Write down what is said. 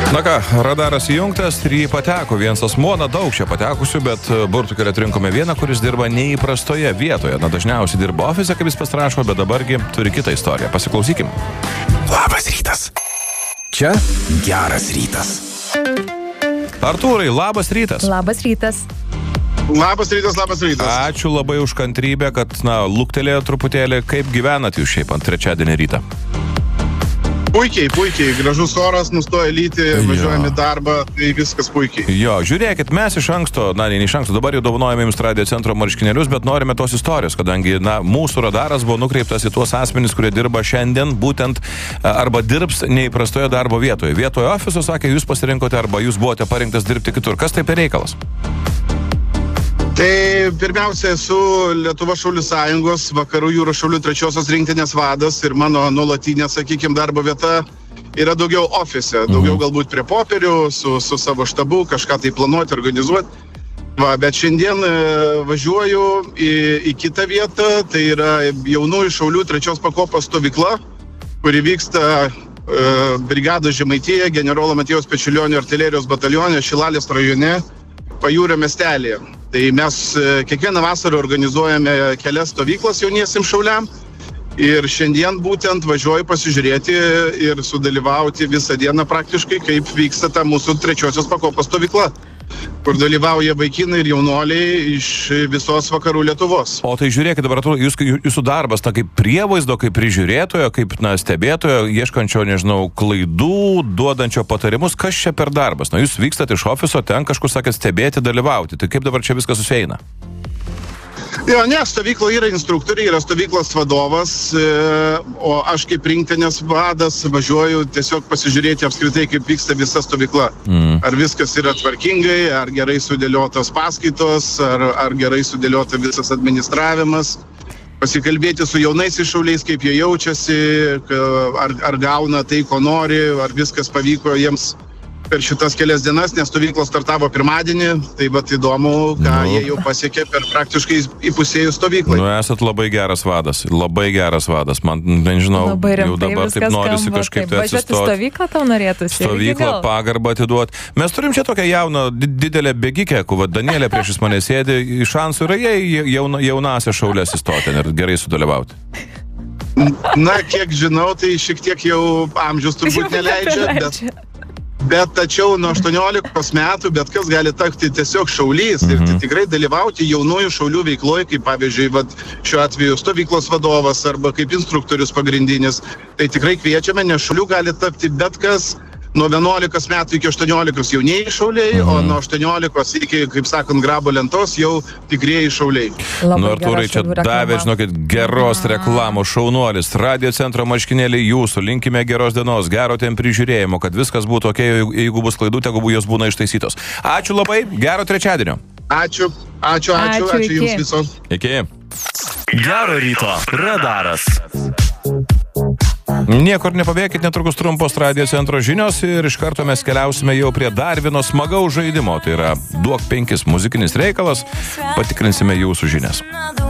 Na ką, radaras įjungtas ir jį pateko vienas asmuo, daug čia patekusių, bet burtų kelią atrinkome vieną, kuris dirba neįprastoje vietoje. Dažniausiai dirba ofise, kaip jis pasirašo, bet dabargi turi kitą istoriją. Pasiklausykim. Labas rytas. Čia geras rytas. Artūrai, labas rytas. Labas rytas. Labas rytas, labas rytas. Ačiū labai už kantrybę, kad, luktelėjo truputėlį. Kaip gyvenat jūs šiaip ant trečiadienį rytą? Puikiai. Gražus oras, nustoja lyti, važiuojame į darbą, tai viskas puikiai. Jo, žiūrėkit, mes iš anksto, ne iš anksto, dabar jau dovanojame jums Radio centro marškinėlius, bet norime tos istorijos, kadangi, mūsų radaras buvo nukreiptas į tuos asmenys, kurie dirba šiandien, būtent, arba dirbs neįprastoje darbo vietoje. Vietoje ofiso, sakė, jūs pasirinkote, arba jūs buvote parinktas dirbti kitur. Kas tai per reikalas? Tai pirmiausia, esu Lietuvos šaulių sąjungos Vakarų jūros šaulių 3 rinktinės vadas ir mano nuolatinė, sakykime, darbo vieta yra daugiau ofise, daugiau galbūt prie popierių, su savo štabu, kažką tai planuoti, organizuoti. Bet šiandien važiuoju į kitą vietą, tai yra jaunųjų šaulių 3 pakopos stovykla, kuri vyksta brigados Žemaitija, generolo Matijaus Pečiulionio artilerijos batalione Šilalės rajone, Pajūrio miestelėje. Tai mes kiekvieną vasarą organizuojame kelias stovyklas jauniesiems šauliam ir šiandien būtent važiuoju pasižiūrėti ir sudalyvauti visą dieną praktiškai, kaip vyksta ta mūsų 3 pakopos stovykla, kur dalyvauja vaikinai ir jaunoliai iš visos vakarų Lietuvos. O tai žiūrėkit, dabar jūsų darbas, kaip prievaizdo, kaip prižiūrėtojo, kaip stebėtojo, ieškančio, klaidų, duodančio patarimus, kas čia per darbas? Jūs vykstate iš ofiso, ten kažkur, sakėt, stebėti, dalyvauti. Tai kaip dabar čia viskas susieina? Jo, stovyklo yra instruktoriai, yra stovyklos vadovas, o aš kaip rinktinės vadas važiuoju tiesiog pasižiūrėti apskritai, kaip vyksta visa stovykla. Ar viskas yra tvarkingai, ar gerai sudėliotos paskaitos, ar gerai sudėliota visas administravimas. Pasikalbėti su jaunais šauliais, kaip jie jaučiasi, ar gauna tai, ko nori, ar viskas pavyko jiems per šitas kelias dienas, nes stovyklos startavo pirmadienį, tai įdomu, ką jie jau pasiekė per praktiškai įpusėjus stovyklai. Esat labai geras vadas, man, nežinau, jau dabar taip norisi kažkaip tai atsistoti. Važiuoti stovyklą tau norėtųsi. Stovyklą, pagarbą atiduoti. Mes turim čia tokią jauną, didelę bėgikę, Danielė priešais mane sėdi, šansų yra jai jaunąsią šaulės įstoti ir gerai sudalyvauti. Kiek žinau, tai šiek tiek jau amžius turbūt neleidžia, bet tačiau nuo 18 metų bet kas gali tapti tiesiog šaulys ir tikrai dalyvauti jaunųjų šaulių veikloje, kaip pavyzdžiui, šiuo atveju stovyklos vadovas arba kaip instruktorius pagrindinis. Tai tikrai kviečiame, nes šaulių gali tapti bet kas. Nuo 11 metų iki 18 jaunieji šauliai, o nuo 18 iki, kaip sakant, grabo lentos jau tikrieji šauliai. Artūrai, čia davė, žinokit, geros reklamos šaunuolis. Radio centro marškinėliai jūsų. Linkime geros dienos, gero ten prižiūrėjimo, kad viskas būtų ok, jeigu bus klaidų, tegu jos būna ištaisytos. Ačiū labai, gero trečiadienio. Ačiū jums visos. Iki. Gero ryto radaras. Niekur nepabėkit, netrukus trumpos Radio centro žinios ir iš karto mes keliausime jau prie dar vieno smagaus žaidimo. Tai yra Duok 5 muzikinis reikalas, patikrinsime jūsų žinias.